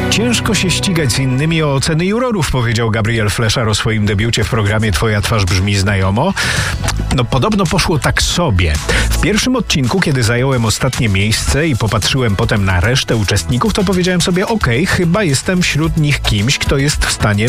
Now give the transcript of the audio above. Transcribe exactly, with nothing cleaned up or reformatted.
Ciężko się ścigać z innymi o oceny jurorów, powiedział Gabriel Fleszar o swoim debiucie w programie Twoja twarz brzmi znajomo. No podobno poszło tak sobie. W pierwszym odcinku, kiedy zająłem ostatnie miejsce i popatrzyłem potem na resztę uczestników, to powiedziałem sobie, okej, okay, chyba jestem wśród nich kimś, kto jest w stanie